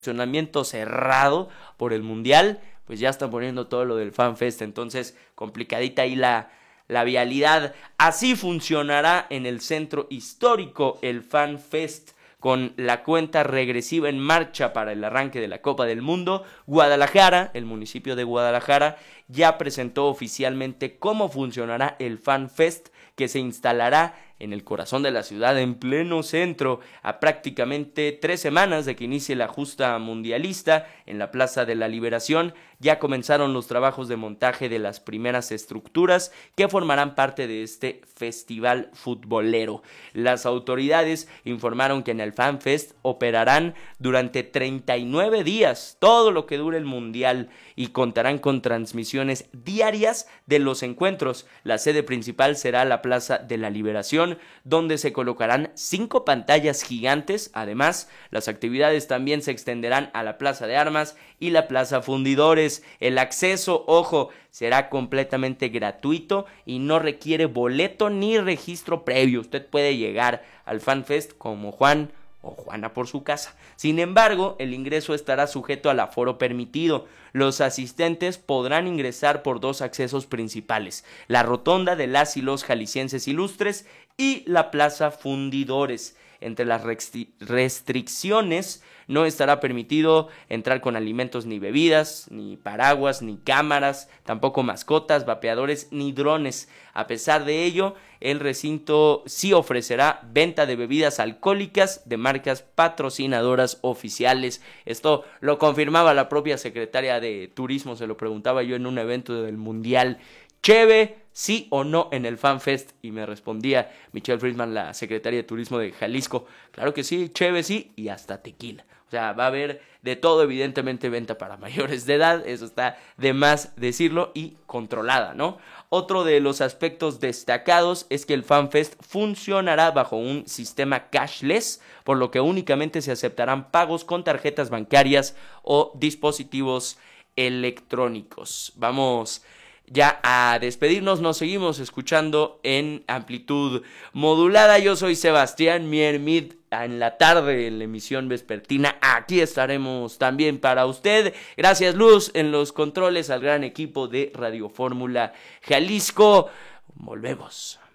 funcionamiento cerrado por el Mundial, pues ya están poniendo todo lo del FanFest, entonces complicadita ahí la vialidad. Así funcionará en el centro histórico el FanFest, con la cuenta regresiva en marcha para el arranque de la Copa del Mundo. Guadalajara, el municipio de Guadalajara, ya presentó oficialmente cómo funcionará el FanFest, que se instalará en el corazón de la ciudad, en pleno centro, a prácticamente 3 semanas de que inicie la justa mundialista en la Plaza de la Liberación. Ya comenzaron los trabajos de montaje de las primeras estructuras que formarán parte de este festival futbolero. Las autoridades informaron que en el FanFest operarán durante 39 días, todo lo que dure el mundial, y contarán con transmisiones diarias de los encuentros. La sede principal será la Plaza de la Liberación, donde se colocarán 5 pantallas gigantes. Además, las actividades también se extenderán a la Plaza de Armas y la Plaza Fundidores. El acceso, ojo, será completamente gratuito y no requiere boleto ni registro previo. Usted puede llegar al FanFest como Juan o Juana por su casa. Sin embargo, el ingreso estará sujeto al aforo permitido. Los asistentes podrán ingresar por 2 accesos principales: la rotonda de las y los jaliscienses ilustres y la Plaza Fundidores. Entre las restricciones, no estará permitido entrar con alimentos ni bebidas, ni paraguas, ni cámaras, tampoco mascotas, vapeadores ni drones. A pesar de ello, el recinto sí ofrecerá venta de bebidas alcohólicas de marcas patrocinadoras oficiales. Esto lo confirmaba la propia secretaria de Turismo, se lo preguntaba yo en un evento del Mundial. ¿Cheve, sí o no en el FanFest? Y me respondía Michelle Friedman, la secretaria de Turismo de Jalisco: claro que sí, cheve sí, y hasta tequila. O sea, va a haber de todo, evidentemente venta para mayores de edad, eso está de más decirlo, y controlada, ¿no? Otro de los aspectos destacados es que el FanFest funcionará bajo un sistema cashless, por lo que únicamente se aceptarán pagos con tarjetas bancarias o dispositivos electrónicos. Vamos ya a despedirnos, nos seguimos escuchando en amplitud modulada. Yo soy Sebastián Miermid, en la tarde, en la emisión vespertina. Aquí estaremos también para usted. Gracias, Luz, en los controles, al gran equipo de Radio Fórmula Jalisco. Volvemos.